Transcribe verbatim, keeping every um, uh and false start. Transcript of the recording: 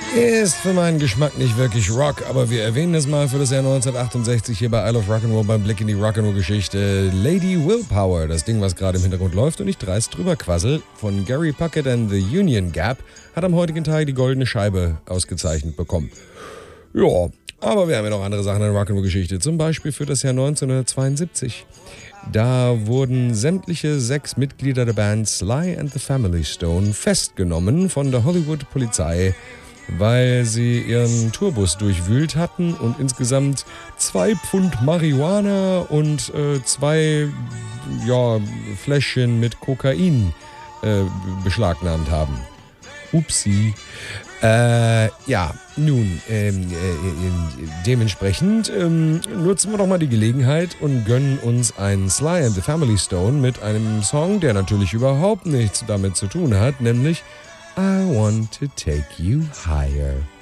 Ist für meinen Geschmack nicht wirklich Rock, aber wir erwähnen es mal für das Jahr neunzehnhundertachtundsechzig hier bei I Love Rock'n'Roll beim Blick in die Rock'n'Roll-Geschichte. Lady Willpower, das Ding, was gerade im Hintergrund läuft und ich dreist drüber quassel, von Gary Puckett and the Union Gap, hat am heutigen Tag die Goldene Scheibe ausgezeichnet bekommen. Ja, aber wir haben ja noch andere Sachen in der Rock'n'Roll-Geschichte, zum Beispiel für das Jahr neunzehnhundertzweiundsiebzig. Da wurden sämtliche sechs Mitglieder der Band Sly and the Family Stone festgenommen von der Hollywood-Polizei, weil sie ihren Tourbus durchwühlt hatten und insgesamt zwei Pfund Marihuana und äh, zwei ja, Fläschchen mit Kokain äh, beschlagnahmt haben. Upsi. Äh, ja, nun, ähm, äh, dementsprechend ähm, nutzen wir doch mal die Gelegenheit und gönnen uns einen Sly and the Family Stone mit einem Song, der natürlich überhaupt nichts damit zu tun hat, nämlich I Want to Take You Higher.